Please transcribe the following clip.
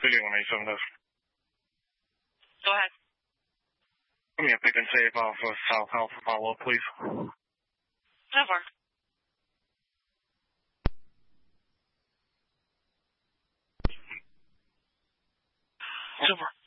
Studio 187 does. Go ahead. Give me a pick and save off of South Alpha follow-up, please. Over. Over.